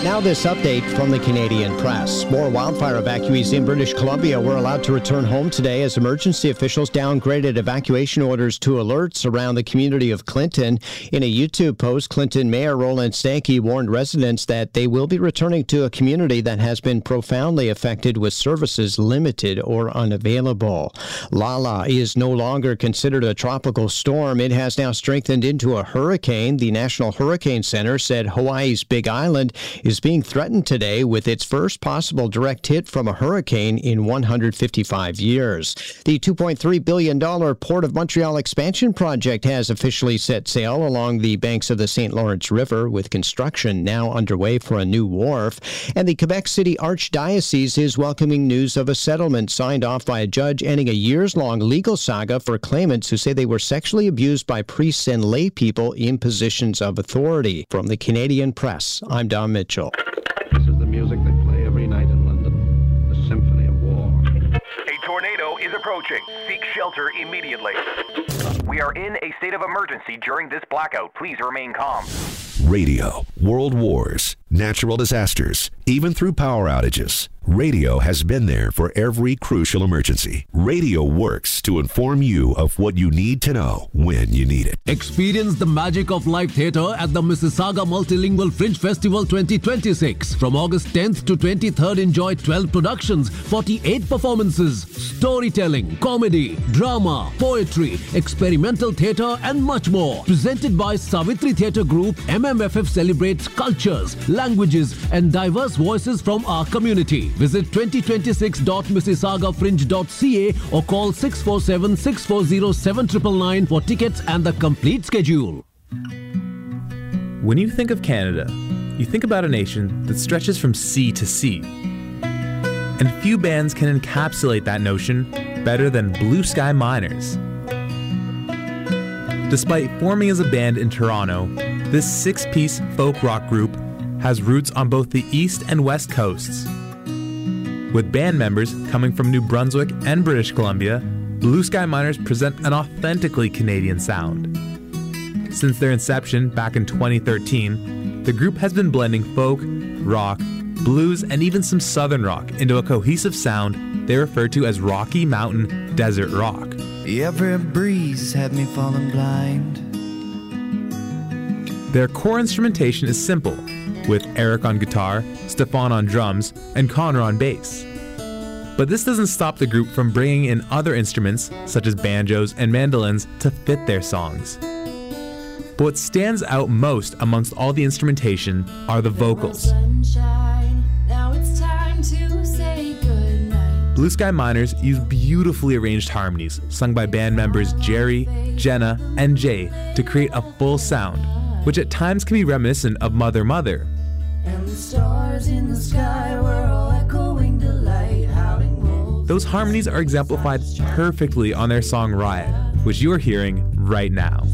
Now this update from the Canadian Press. More wildfire evacuees in British Columbia were allowed to return home today as emergency officials downgraded evacuation orders to alerts around the community of Clinton. In a YouTube post, Clinton Mayor Roland Stankey warned residents that they will be returning to a community that has been profoundly affected with services limited or unavailable. Lala is no longer considered a tropical storm. It has now strengthened into a hurricane. The National Hurricane Center said Hawaii's Big Island is being threatened today with its first possible direct hit from a hurricane in 155 years. The $2.3 billion Port of Montreal expansion project has officially set sail along the banks of the St. Lawrence River, with construction now underway for a new wharf. And the Quebec City Archdiocese is welcoming news of a settlement signed off by a judge ending a years-long legal saga for claimants who say they were sexually abused by priests and lay people in positions of authority. From the Canadian Press, I'm Don Mitchell. This is the music they play every night in London, the Symphony of War. A tornado is approaching. Seek shelter immediately. We are in a state of emergency during this blackout. Please remain calm. Radio, world wars, natural disasters, even through power outages. Radio has been there for every crucial emergency. Radio works to inform you of what you need to know when you need it. Experience the magic of live theatre at the Mississauga Multilingual Fringe Festival 2026. From August 10th to 23rd, enjoy 12 productions, 48 performances, storytelling, comedy, drama, poetry, experimental theatre and much more. Presented by Savitri Theatre Group, MMFF celebrates cultures, languages and diverse voices from our community. Visit 2026.mississaugafringe.ca or call 647-640-7999 for tickets and the complete schedule. When you think of Canada, you think about a nation that stretches from sea to sea. And few bands can encapsulate that notion better than Blue Sky Miners. Despite forming as a band in Toronto, this six-piece folk rock group has roots on both the East and West Coasts. With band members coming from New Brunswick and British Columbia, Blue Sky Miners present an authentically Canadian sound. Since their inception back in 2013, the group has been blending folk, rock, blues, and even some southern rock into a cohesive sound they refer to as Rocky Mountain Desert Rock. Every breeze had me falling blind. Their core instrumentation is simple, with Eric on guitar, Stefan on drums, and Connor on bass. But this doesn't stop the group from bringing in other instruments, such as banjos and mandolins, to fit their songs. But what stands out most amongst all the instrumentation are the vocals. Blue Sky Miners use beautifully arranged harmonies sung by band members Jerry, Jenna, and Jay to create a full sound, which at times can be reminiscent of Mother Mother. And the stars in the sky were all echoing delight, howling wolves. Those harmonies are exemplified perfectly on their song Riot, which you are hearing right now.